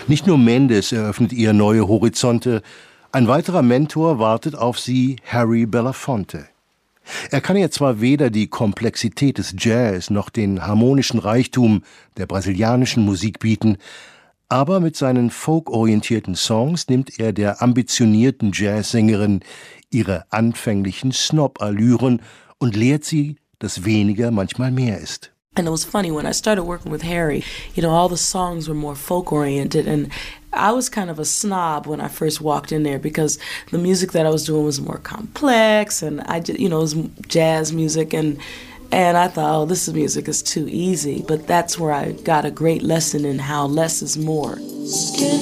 Nicht nur Mendes eröffnet ihr neue Horizonte, ein weiterer Mentor wartet auf sie, Harry Belafonte. Er kann ihr zwar weder die Komplexität des Jazz noch den harmonischen Reichtum der brasilianischen Musik bieten, aber mit seinen folkorientierten Songs nimmt er der ambitionierten Jazzsängerin ihre anfänglichen Snob-Allüren und lehrt sie, dass weniger manchmal mehr ist. And it was funny, when I started working with Harry, all the songs were more folk-oriented, and I was kind of a snob when I first walked in there because the music that I was doing was more complex, and it was jazz music, and I thought, oh, this music is too easy. But that's where I got a great lesson in how less is more.